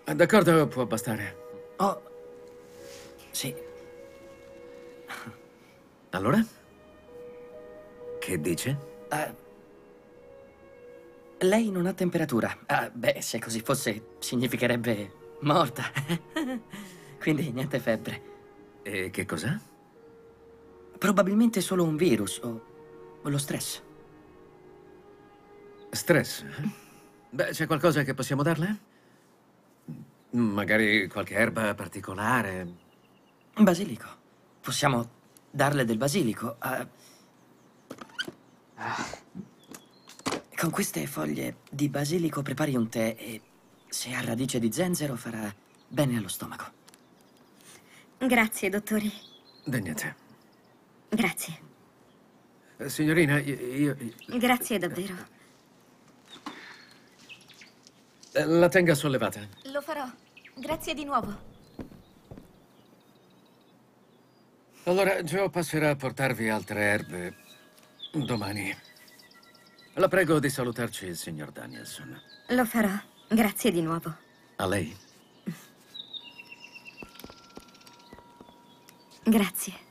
D'accordo, può bastare. Oh, sì. Allora? Che dice? Lei non ha temperatura. Ah, beh, se così fosse, significherebbe morta. Quindi niente febbre. E che cos'è? Probabilmente solo un virus o lo stress. Stress? Beh, c'è qualcosa che possiamo darle? Magari qualche erba particolare? Basilico. Possiamo darle del basilico. Con queste foglie di basilico prepari un tè e se ha radice di zenzero farà bene allo stomaco. Grazie, dottori. De niente. Grazie. Signorina, io... Grazie davvero. La tenga sollevata. Lo farò. Grazie di nuovo. Allora, Joe passerà a portarvi altre erbe domani. La prego di salutarci il signor Danielson. Lo farò. Grazie di nuovo. A lei? Grazie.